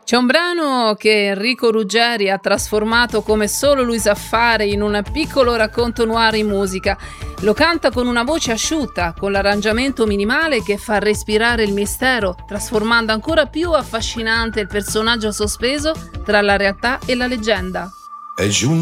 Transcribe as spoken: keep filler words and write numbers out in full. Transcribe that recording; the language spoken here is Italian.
C'è un brano che Enrico Ruggeri ha trasformato come solo lui sa fare in un piccolo racconto noir in musica. Lo canta con una voce asciutta, con l'arrangiamento minimale che fa respirare il mistero, trasformando ancora più affascinante il personaggio sospeso tra la realtà e la leggenda. È giunto